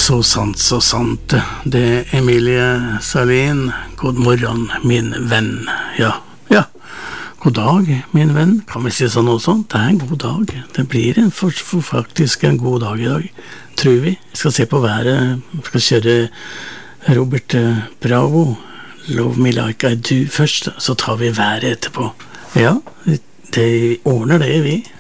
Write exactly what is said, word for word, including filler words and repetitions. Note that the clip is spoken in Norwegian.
Så sant, så sant. Det er Emilie Salin. God morgen, min venn. Ja, ja. God dag, min venn. Kan vi si sånn også? Det er en god dag. Det blir en for, for faktisk en god dag i dag, tror vi. Vi skal se på været. Vi skal kjøre Robert Bravo. Love Me Like I Do først, så tar vi været etterpå. Ja, det ordner det vi.